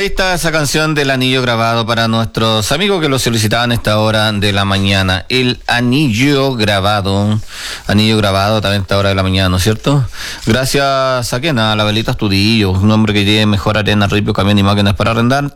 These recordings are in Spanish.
Ahí está esa canción del anillo grabado para nuestros amigos que lo solicitaban a esta hora de la mañana. El anillo grabado también a esta hora de la mañana, ¿no es cierto? Gracias a quien, a la Velita Astudillo, un hombre que lleve mejor arena, ripio, camión y máquinas para arrendar.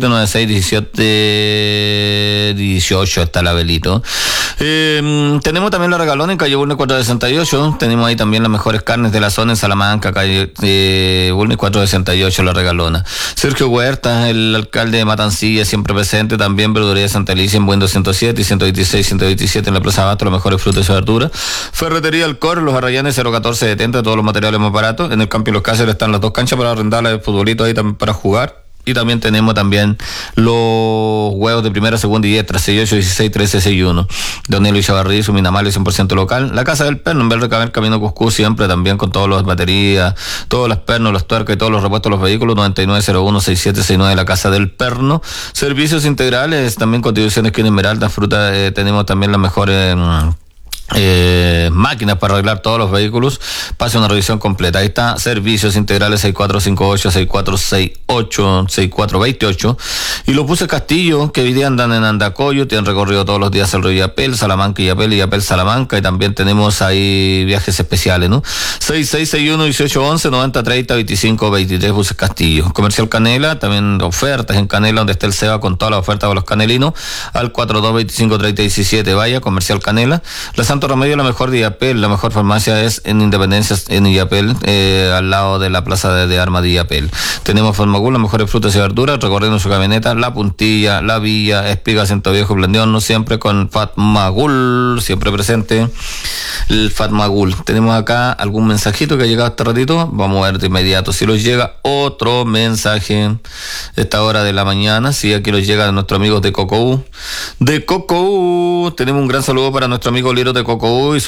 87961718 está la Velito. Tenemos también la regalona en calle Bulnes 468. Tenemos ahí también las mejores carnes de la zona en Salamanca, calle Bulnes 468, la regalona. Sergio Huerta, el alcalde de Matancilla, siempre presente. También verduría de Santa Alicia en Buen 207 y 126, 127 en la Plaza Abasto, los mejores frutas y verduras. Ferretería Alcor, los Arrayanes 01470, todos los materiales más baratos. En el Camping Los Cáceres están las dos canchas para arrendarle el futbolito ahí también para jugar. Y también tenemos los huevos de primera, segunda y 10, 38, 16, 13, 61. Don Luis Chavarrí, su Minamale 100% local. La Casa del Perno, en Verde Camino Cuscú, siempre también con todas las baterías, todos los pernos, los tuercas y todos los repuestos de los vehículos. 9901-6769, la Casa del Perno. Servicios integrales, también contribuciones que en Esmeralda, fruta, tenemos también las mejores... máquinas para arreglar todos los vehículos. Pase una revisión completa. Ahí está, servicios integrales 6458-6428 y los buses Castillo que hoy día andan en Andacoyo, tienen recorrido todos los días el río Yapel, Salamanca y Yapel Salamanca, y también tenemos ahí viajes especiales, ¿no? 6661-1811-9030-2523 buses Castillo. Comercial Canela, también ofertas en Canela, donde está el SEBA con todas las ofertas para los canelinos, al 42253017. Vaya, Comercial Canela. La Santo Remedio, la mejor de Yapel, la mejor farmacia es en Independencia, en Yapel, al lado de la plaza de armas de Yapel. Tenemos Farmagul, las mejores frutas y verduras, recorriendo su camioneta, La Puntilla, La Villa, Espiga, Centro Viejo, Blandión, siempre con Fatmagul, siempre presente, el Fatmagul. Tenemos acá algún mensajito que ha llegado este ratito, vamos a ver de inmediato si nos llega otro mensaje a esta hora de la mañana. Sí, aquí nos llega de nuestros amigos de Cocoú. Tenemos un gran saludo para nuestro amigo Liro de Cocoú y su